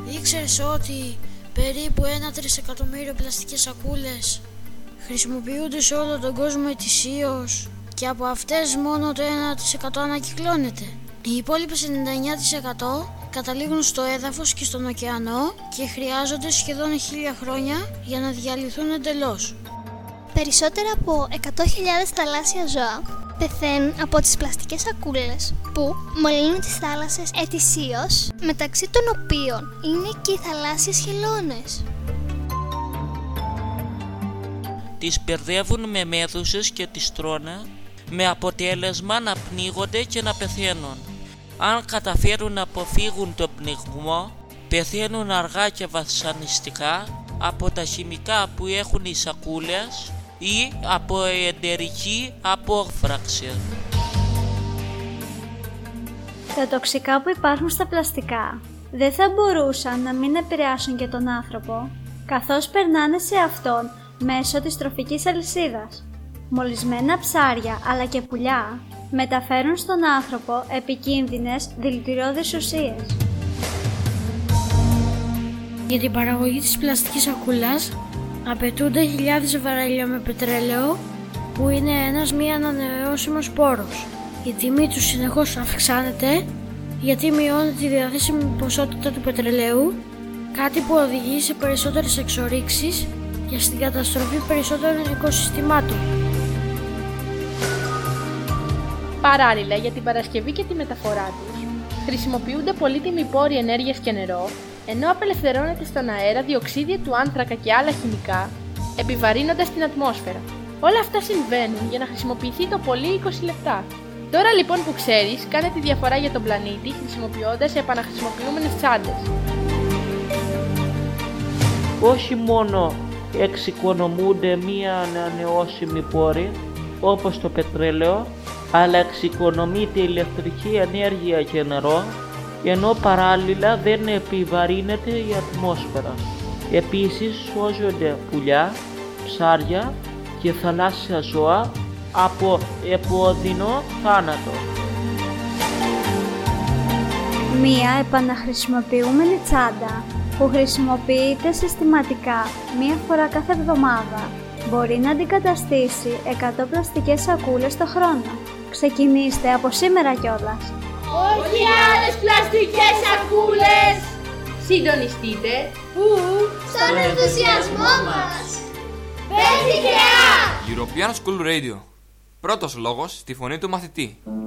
Ήξερες ότι περίπου 1 τρισεκατομμύριο πλαστικές σακούλες χρησιμοποιούνται σε όλο τον κόσμο ετησίως και από αυτές μόνο το 1% ανακυκλώνεται? Οι υπόλοιπες 99% καταλήγουν στο έδαφος και στον ωκεανό και χρειάζονται σχεδόν 1000 χρόνια για να διαλυθούν εντελώς. Περισσότερα από 100.000 θαλάσσια ζώα πεθαίνουν από τις πλαστικές σακούλες που μολύνουν τις θάλασσες ετησίως, μεταξύ των οποίων είναι και οι θαλάσσιες χελώνες. Τις μπερδεύουν με μέδουσες και τις τρώνε, με αποτέλεσμα να πνίγονται και να πεθαίνουν. Αν καταφέρουν να αποφύγουν τον πνιγμό, πεθαίνουν αργά και βασανιστικά από τα χημικά που έχουν οι σακούλες ή από εντερική απόφραξη. Τα τοξικά που υπάρχουν στα πλαστικά δεν θα μπορούσαν να μην επηρεάσουν και τον άνθρωπο, καθώς περνάνε σε αυτόν μέσω της τροφικής αλυσίδας. Μολυσμένα ψάρια αλλά και πουλιά μεταφέρουν στον άνθρωπο επικίνδυνες δηλητηριώδεις ουσίες. Για την παραγωγή της πλαστικής σακούλας απαιτούνται χιλιάδες βαρέλια με πετρέλαιο, που είναι ένας μη ανανεώσιμος πόρος. Η τιμή του συνεχώς αυξάνεται γιατί μειώνει τη διαθέσιμη ποσότητα του πετρελαίου, κάτι που οδηγεί σε περισσότερες εξορίξεις και στην καταστροφή περισσότερων οικοσυστημάτων. Παράλληλα, για την παρασκευή και τη μεταφορά τους χρησιμοποιούνται πολύτιμοι πόροι ενέργειας και νερό, ενώ απελευθερώνεται στον αέρα διοξίδιο του άνθρακα και άλλα χημικά, επιβαρύνοντας την ατμόσφαιρα. Όλα αυτά συμβαίνουν για να χρησιμοποιηθεί το πολύ 20 λεπτά. Τώρα λοιπόν που ξέρεις, κάνε τη διαφορά για τον πλανήτη χρησιμοποιώντας επαναχρησιμοποιούμενες τσάντες. Όχι μόνο εξοικονομούνται μία ανανεώσιμη πόρη, όπως το πετρέλαιο, αλλά εξοικονομείται ηλεκτρική ενέργεια και νερό, ενώ παράλληλα δεν επιβαρύνεται η ατμόσφαιρα. Επίσης σώζονται πουλιά, ψάρια και θαλάσσια ζώα από επώδυνο θάνατο. Μία επαναχρησιμοποιούμενη τσάντα που χρησιμοποιείται συστηματικά μία φορά κάθε εβδομάδα μπορεί να αντικαταστήσει 100 πλαστικές σακούλες το χρόνο. Ξεκινήστε από σήμερα κιόλας. Όχι άλλες πλαστικές σακούλες! Συντονιστείτε Στον ενθουσιασμό μας! Πες τυχαία! European School Radio. Πρώτος λόγος στη φωνή του μαθητή.